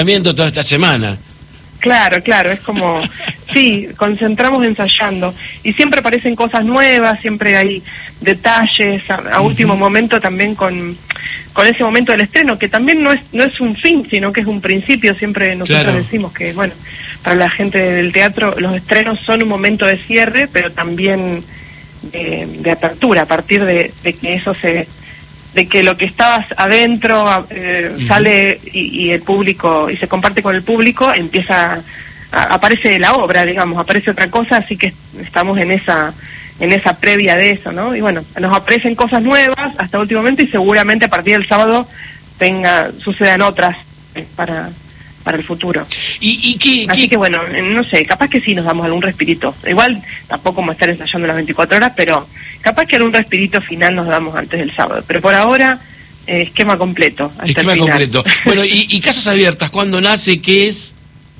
toda esta semana. Claro, es como, sí, concentramos ensayando, y siempre aparecen cosas nuevas, siempre hay detalles, a último momento también con ese momento del estreno, que también no es un fin, sino que es un principio. Siempre nosotros decimos que, bueno, para la gente del teatro, los estrenos son un momento de cierre, pero también de apertura, a partir de que eso de que lo que estabas adentro sale y el público, y se comparte con el público, aparece la obra, digamos, aparece otra cosa, así que estamos en esa previa de eso, ¿no? Y bueno, nos aparecen cosas nuevas hasta últimamente, y seguramente a partir del sábado sucedan otras para el futuro. Así que bueno, no sé, capaz que sí nos damos algún respirito. Igual tampoco como estar ensayando las 24 horas, pero capaz que algún respirito final nos damos antes del sábado. Pero por ahora, esquema completo. Esquema completo. Bueno, y Casas Abiertas, ¿cuándo nace? ¿Qué es?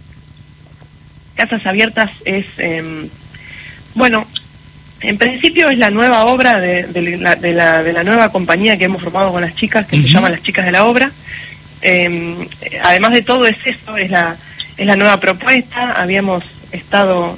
Casas Abiertas es, bueno, en principio es la nueva obra de la nueva compañía que hemos formado con las chicas, que se llama Las Chicas de la Obra. Además de todo es la nueva propuesta. Habíamos estado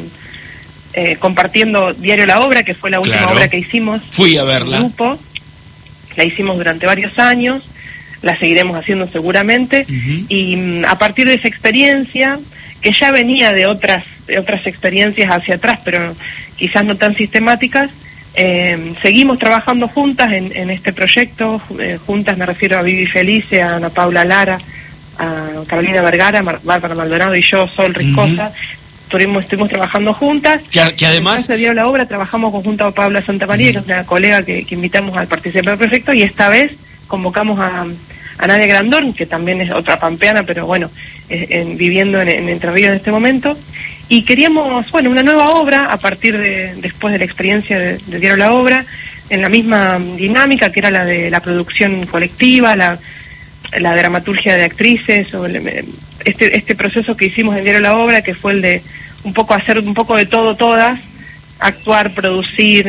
compartiendo Diario La Obra, que fue la última obra que hicimos. Fui a verla. Grupo. La hicimos durante varios años, la seguiremos haciendo seguramente, y a partir de esa experiencia, que ya venía de otras experiencias hacia atrás, pero quizás no tan sistemáticas, seguimos trabajando juntas en este proyecto. Juntas me refiero a Vivi Felice, a Ana Paula Lara, a Carolina Vergara, Bárbara Maldonado y yo, Sol Riscosa. Estuvimos trabajando juntas. Que además se dio la obra, trabajamos conjunto a Paula Santamaría, que es una colega que invitamos al participar del proyecto, y esta vez convocamos a Nadia Grandón, que también es otra pampeana, pero bueno, viviendo en Entre Ríos en este momento. Y queríamos, bueno, una nueva obra a partir después de la experiencia de Diario La Obra, en la misma dinámica que era la de la producción colectiva, la dramaturgia de actrices, o este proceso que hicimos en Diario La Obra, que fue el de hacer un poco de todo, todas, actuar, producir,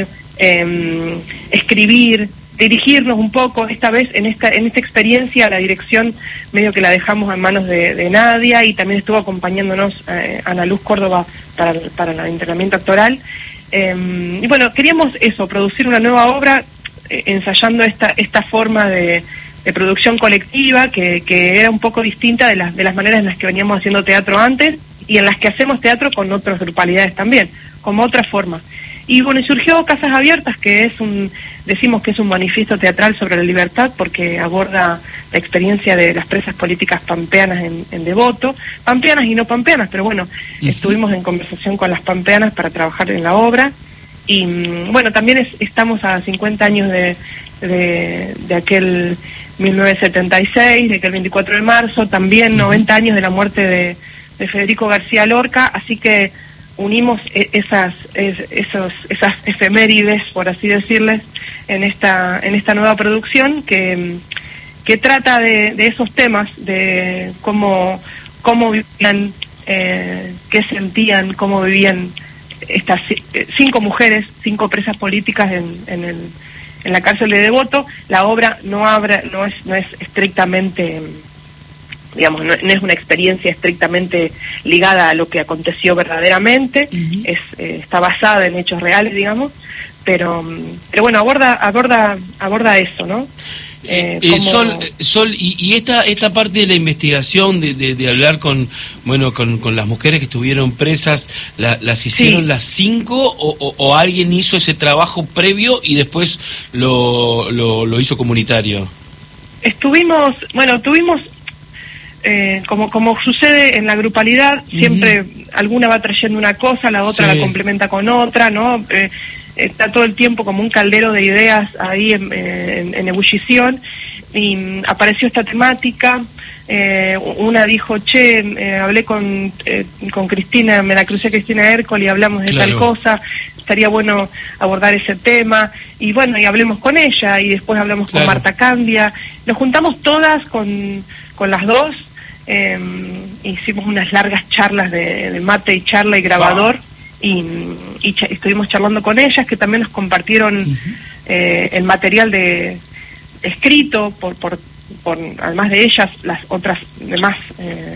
escribir, dirigirnos un poco. Esta vez en esta experiencia la dirección medio que la dejamos en manos de Nadia, y también estuvo acompañándonos Ana Luz Córdoba para el entrenamiento actoral, y bueno, queríamos producir una nueva obra, ensayando esta forma de producción colectiva que era un poco distinta de las maneras en las que veníamos haciendo teatro antes, y en las que hacemos teatro con otras grupalidades también, como otra forma. Y bueno, surgió Casas Abiertas, que decimos que es un manifiesto teatral sobre la libertad, porque aborda la experiencia de las presas políticas pampeanas en Devoto, pampeanas y no pampeanas, pero bueno, estuvimos en conversación con las pampeanas para trabajar en la obra. Y bueno, también estamos a 50 años de aquel 1976, de aquel 24 de marzo, también 90 años de la muerte de Federico García Lorca, así que unimos esas efemérides, por así decirles, en esta nueva producción que trata de esos temas, de cómo vivían, qué sentían, cómo vivían estas 5 mujeres, 5 presas políticas en la cárcel de Devoto. La obra no es estrictamente, digamos, no es una experiencia estrictamente ligada a lo que aconteció verdaderamente, está basada en hechos reales, digamos, pero bueno, aborda eso, ¿no? Sol, y esta parte de la investigación, de hablar con las mujeres que estuvieron presas, ¿las hicieron las 5 o alguien hizo ese trabajo previo y después lo hizo comunitario? Tuvimos como sucede en la grupalidad, siempre alguna va trayendo una cosa, la otra la complementa con otra, ¿no? Está todo el tiempo como un caldero de ideas ahí en ebullición, y apareció esta temática. Una dijo, hablé con Cristina, me la crucé a Cristina Hércole y hablamos de tal cosa, estaría bueno abordar ese tema, y bueno, y hablemos con ella, y después hablamos con Marta Candia, nos juntamos todas con las dos, hicimos unas largas charlas de mate y charla y grabador, y estuvimos charlando con ellas, que también nos compartieron el material escrito por además de ellas, las otras demás